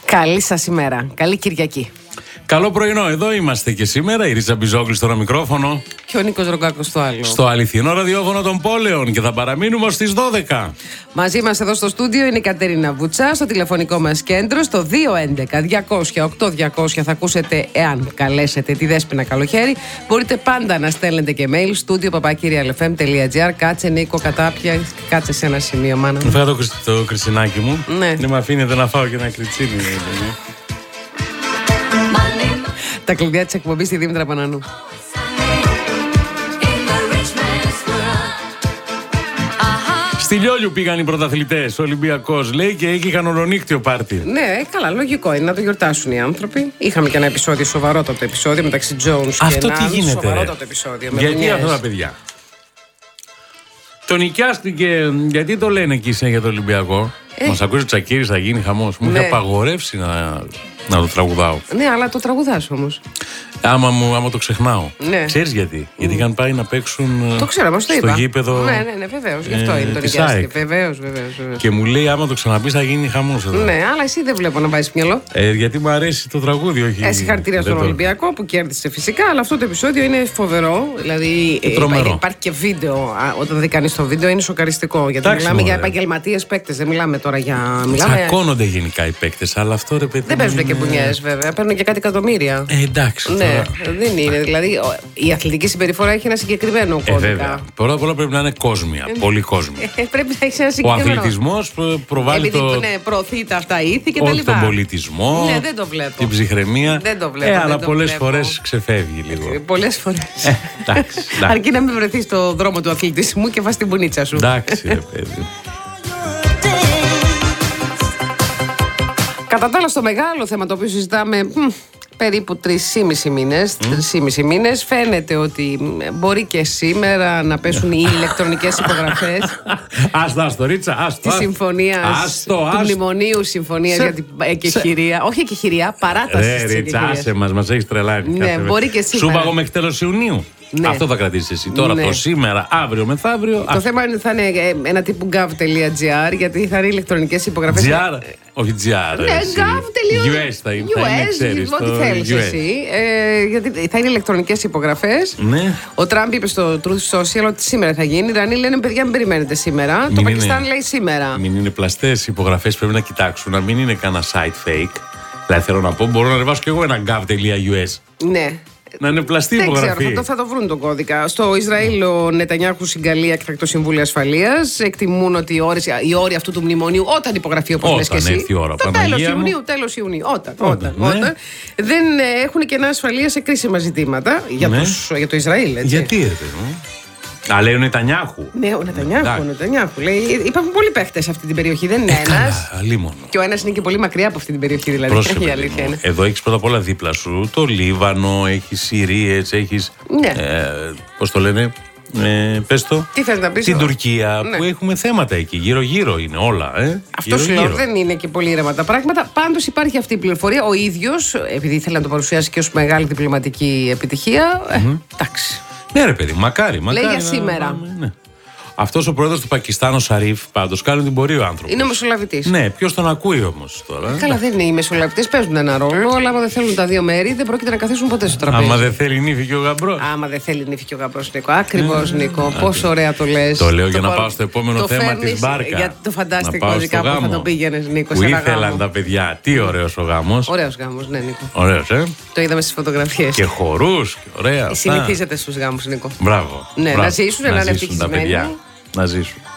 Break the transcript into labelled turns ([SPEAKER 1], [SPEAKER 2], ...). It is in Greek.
[SPEAKER 1] Καλή σας ημέρα. Καλή Κυριακή.
[SPEAKER 2] Καλό πρωινό, εδώ είμαστε και σήμερα. Η Ρίτσα Μπιζόγλη στο ένα μικρόφωνο.
[SPEAKER 1] Και ο Νίκος Ρογκάκος στο άλλο.
[SPEAKER 2] Στο αληθινό ραδιόφωνο των πόλεων. Και θα παραμείνουμε ως τις 12.
[SPEAKER 1] Μαζί μας εδώ στο στούντιο είναι η Κατερίνα Βουτσά. Στο τηλεφωνικό μας κέντρο, στο 211-200-8200 θα ακούσετε, εάν καλέσετε, τη Δέσποινα Καλοχέρη. Μπορείτε πάντα να στέλνετε και mail studio@kyrialfm.gr. Κάτσε Νίκο, κατάπια, κάτσε σε ένα σημείο, μάνα.
[SPEAKER 2] Φέρα το κριτσινάκι μου.
[SPEAKER 1] Ναι.
[SPEAKER 2] Δεν με αφήνετε να φάω και ένα κριτσίνι.
[SPEAKER 1] Τα κλειδιά της εκπομπής στη Δήμητρα Πανανού.
[SPEAKER 2] Στη Λιόλιου πήγαν οι πρωταθλητές. Ο Ολυμπιακός λέει και εκεί είχαν ολονύκτιο πάρτι.
[SPEAKER 1] Ναι, καλά, λογικό είναι να το γιορτάσουν οι άνθρωποι. Είχαμε και ένα επεισόδιο, σοβαρότατο επεισόδιο μεταξύ Jones και
[SPEAKER 2] αυτό τι γίνεται.
[SPEAKER 1] Σοβαρότατο επεισόδιο.
[SPEAKER 2] Γιατί αυτά τα παιδιά. Το νοικιάστηκε, γιατί το λένε εκεί για το Ολυμπιακό. Μας ακούσει ο Τσακίρης, θα γίνει χαμός. Μου είχε απαγορεύσει να το τραγουδάω.
[SPEAKER 1] Ναι, αλλά το τραγουδάς όμως.
[SPEAKER 2] Άμα το ξεχνάω.
[SPEAKER 1] Ναι.
[SPEAKER 2] Ξέρεις γιατί? Γιατί είχαν πάει να παίξουν
[SPEAKER 1] το ξέρω, μας το
[SPEAKER 2] στο
[SPEAKER 1] είπα.
[SPEAKER 2] γήπεδο.
[SPEAKER 1] Ναι, βεβαίως. Γι' αυτό είναι το νοικιάστηκε. Βεβαίως.
[SPEAKER 2] Και μου λέει, άμα το ξαναπείς, θα γίνει χαμός εδώ.
[SPEAKER 1] Ναι, αλλά εσύ δεν βλέπω να βάζεις μυαλό.
[SPEAKER 2] Γιατί μου αρέσει το τραγούδι, όχι.
[SPEAKER 1] Συγχαρητήρια στον Ολυμπιακό που κέρδισε φυσικά, αλλά αυτό το επεισόδιο είναι φοβερό. Δηλαδή υπάρχει και βίντεο. Όταν δει κανείς το βίντεο είναι σοκαριστικό. Γιατί μιλάμε για επαγγελματίες παίκτες, δεν μιλάμε τώρα για.
[SPEAKER 2] Τσακώνονται γενικά οι παίκτες, αλλά αυτό ρε παιδί.
[SPEAKER 1] Δεν παίζουν και μπουνιές βέβαια, παίρνουν και κάτι εκατομμύρια.
[SPEAKER 2] Εντάξει.
[SPEAKER 1] Ναι, δεν είναι. Δηλαδή η αθλητική συμπεριφορά έχει ένα συγκεκριμένο κώδικα.
[SPEAKER 2] Πρώτα απ' όλα πρέπει να είναι κόσμια, πολύ κόσμια.
[SPEAKER 1] Πρέπει να έχει ένα συγκεκριμένο.
[SPEAKER 2] Ο αθλητισμός προβάλλει
[SPEAKER 1] προωθεί τα αυτά ήθη και τα
[SPEAKER 2] όχι
[SPEAKER 1] λοιπά.
[SPEAKER 2] τον πολιτισμό,
[SPEAKER 1] ναι, δεν το βλέπω.
[SPEAKER 2] την ψυχραιμία.
[SPEAKER 1] Δεν το βλέπω.
[SPEAKER 2] Αλλά πολλές φορές ξεφεύγει λίγο.
[SPEAKER 1] Πολλές φορές. Αρκεί να μην βρεθεί στο δρόμο του αθλητισμού και βάζει την μπουνίτσα σου.
[SPEAKER 2] Εντάξει, ρε παιδί.
[SPEAKER 1] Κατά τα άλλα, στο μεγάλο θέμα το οποίο συζητάμε περίπου 3,5 μήνες, φαίνεται ότι μπορεί και σήμερα να πέσουν οι ηλεκτρονικές υπογραφές.
[SPEAKER 2] Άστο, Ρίτσα, άστο.
[SPEAKER 1] Τη συμφωνίας, του μνημονίου συμφωνίας για την εκεχηρία. Όχι εκεχηρία, παράταση της
[SPEAKER 2] Ρίτσα, άσε μας έχεις τρελάνει.
[SPEAKER 1] Ναι, μπορεί και σήμερα.
[SPEAKER 2] Σου είπα εγώ μέχρι τέλος Ιουνίου. Ναι. Αυτό θα κρατήσεις εσύ. Τώρα το σήμερα, αύριο, μεθαύριο.
[SPEAKER 1] Το θέμα είναι ότι θα είναι ένα τύπου gov.gr, γιατί θα είναι ηλεκτρονικές υπογραφές.
[SPEAKER 2] GR, όχι GR.
[SPEAKER 1] Ναι, gov.gr.
[SPEAKER 2] US θα είναι, ξέρεις.
[SPEAKER 1] Ό,τι θέλεις εσύ. Γιατί θα είναι ηλεκτρονικές υπογραφές.
[SPEAKER 2] Ναι.
[SPEAKER 1] Ο Τραμπ είπε στο Truth Social ότι σήμερα θα γίνει. Οι Ιρανοί λένε, παιδιά, μην περιμένετε σήμερα. Το Πακιστάν λέει σήμερα.
[SPEAKER 2] Μην είναι πλαστές υπογραφές, πρέπει να κοιτάξουν, να μην είναι κανένα site fake. Δηλαδή θέλω να πω, μπορώ να ανεβάσω κι εγώ ένα gov.us.
[SPEAKER 1] Ναι.
[SPEAKER 2] Να είναι πλαστή υπογραφή.
[SPEAKER 1] Δεν ξέρω, θα το βρουν τον κώδικα. Στο Ισραήλ, ο Νετανιάχου συγκαλεί έκτακτο Συμβούλιο Ασφαλείας. Εκτιμούν ότι οι όροι αυτού του μνημονίου, όταν υπογραφεί, όπως λες και εσύ.
[SPEAKER 2] Έρθει η ώρα,
[SPEAKER 1] το τέλος Ιουνίου. Όταν. Δεν έχουν κενά ασφαλεία σε κρίσιμα ζητήματα για το Ισραήλ. Έτσι.
[SPEAKER 2] Γιατί ρε παιδί. Α, λέει ο Νετανιάχου.
[SPEAKER 1] Ναι, ο Νετανιάχου. Λέει, υπάρχουν πολλοί παίχτες σε αυτή την περιοχή, δεν είναι ένας.
[SPEAKER 2] Αλίμονο.
[SPEAKER 1] Και ο ένας είναι και πολύ μακριά από αυτή την περιοχή, δηλαδή.
[SPEAKER 2] Πρόσεχε,
[SPEAKER 1] η αλήθεια είναι.
[SPEAKER 2] Εδώ έχεις πρώτα απ' όλα δίπλα σου το Λίβανο, έχεις Συρίες, έχεις.
[SPEAKER 1] Ναι.
[SPEAKER 2] Πώς το λένε. Πες το.
[SPEAKER 1] Τι θες να πεις,
[SPEAKER 2] την Τουρκία, που έχουμε θέματα εκεί. Γύρω-γύρω είναι όλα.
[SPEAKER 1] Αυτό σου λέω, δεν είναι και πολύ ήρεμα τα πράγματα. Πάντως υπάρχει αυτή η πληροφορία. Ο ίδιος, επειδή ήθελε να το παρουσιάσει και ως μεγάλη διπλωματική επιτυχία. Εντάξει.
[SPEAKER 2] Ναι, ρε παιδί, μακάρι.
[SPEAKER 1] Λέει για σήμερα.
[SPEAKER 2] Ναι. Αυτός ο πρόεδρος του Πακιστάν, ο Σαρίφ, πάντως κάνει την πορεία ο άνθρωπος.
[SPEAKER 1] Είναι μεσολαβητής.
[SPEAKER 2] Ναι, ποιος τον ακούει όμως τώρα.
[SPEAKER 1] Καλά, δεν είναι. Οι μεσολαβητές παίζουν ένα ρόλο, αλλά άμα δεν θέλουν τα δύο μέρη, δεν πρόκειται να καθίσουν ποτέ στο τραπέζι.
[SPEAKER 2] Άμα δεν θέλει νύφη και ο γαμπρός.
[SPEAKER 1] Άμα δεν θέλει νύφη και ο γαμπρός, Νίκο. Ακριβώς, Νίκο. Πόσο ωραία το λες.
[SPEAKER 2] Το λέω για να πάω στο επόμενο θέμα της μπάρκα.
[SPEAKER 1] Για το φαντάστικο κώδικα που θα το πήγαινες, Νίκο.
[SPEAKER 2] Που ήθελαν τα παιδιά. Τι ωραίος ο γάμος.
[SPEAKER 1] Ωραίος γάμος, ναι, Νίκο.
[SPEAKER 2] Ωραίος,
[SPEAKER 1] Το είδαμε στις φωτογραφίες.
[SPEAKER 2] Και χορούς και ωραία.
[SPEAKER 1] Συνηθίζεται στους γάμους, Νίκο.
[SPEAKER 2] Μπράβο.
[SPEAKER 1] Ναι, να ζήσουν, να είναι ευτυχισμένοι.
[SPEAKER 2] Να ζήσουν.